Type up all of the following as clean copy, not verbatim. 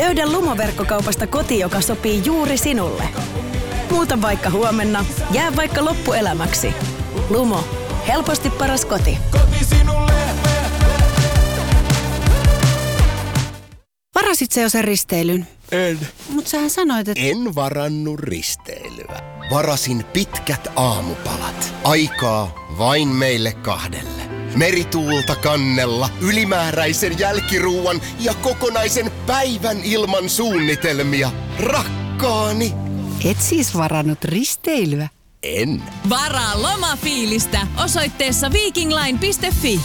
Löydä Lumo-verkkokaupasta koti, joka sopii juuri sinulle. Muuta vaikka huomenna, jää vaikka loppuelämäksi. Lumo. Helposti paras koti. Koti sinulle. Varasit sä jo sen risteilyn? En. Mut sähän sanoit, että... En varannut risteilyä. Varasin pitkät aamupalat. Aikaa vain meille kahdelle. Merituulta kannella, ylimääräisen jälkiruuan ja kokonaisen päivän ilman suunnitelmia. Rakkaani. Et siis varannut risteilyä? En. Varaa lomafiilistä osoitteessa vikingline.fi.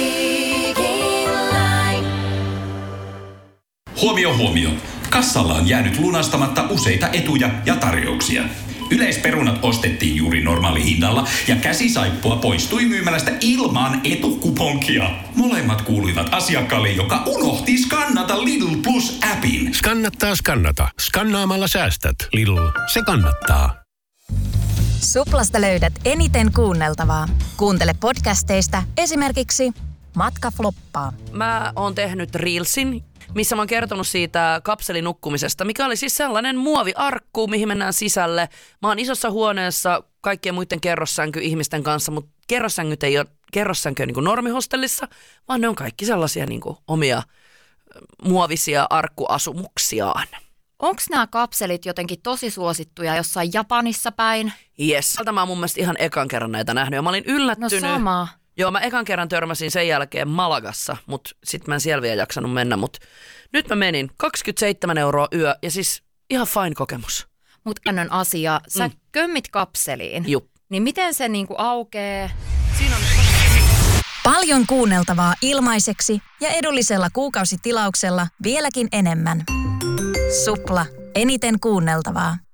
Huomio, huomio. Kassalla on jäänyt lunastamatta useita etuja ja tarjouksia. Yleisperunat ostettiin juuri normaalihinnalla ja käsisaippua poistui myymälästä ilman etukuponkia. Molemmat kuuluivat asiakkaalle, joka unohti skannata Lidl Plus-appin. Skannata. Skannaamalla säästät. Lidl, se kannattaa. Suplasta löydät eniten kuunneltavaa. Kuuntele podcasteista esimerkiksi Matka floppaa. Mä oon tehnyt Reelsin, missä mä oon kertonut siitä kapselinukkumisesta, mikä oli siis sellainen muoviarkku, mihin mennään sisälle. Mä oon isossa huoneessa kaikkien muiden kerrossänky-ihmisten kanssa, mutta kerrossänkyt ei ole kerrossänkyä niin kuin normihostellissa, vaan ne on kaikki sellaisia niin kuin omia muovisia arkkuasumuksiaan. Onko nämä kapselit jotenkin tosi suosittuja jossain Japanissa päin? Jes. Mä oon mun mielestä ihan ekan kerran näitä nähnyt ja mä olin yllättynyt. No sama. Joo, mä ekan kerran törmäsin sen jälkeen Malagassa, mutta sit mä en siellä vielä jaksanut mennä, mutta nyt mä menin 27 € yö ja siis ihan fine kokemus. Mut annan asia, sä kömmit kapseliin, niin miten se niinku aukee? Siinä on... Paljon kuunneltavaa ilmaiseksi ja edullisella kuukausitilauksella vieläkin enemmän. Supla. Eniten kuunneltavaa.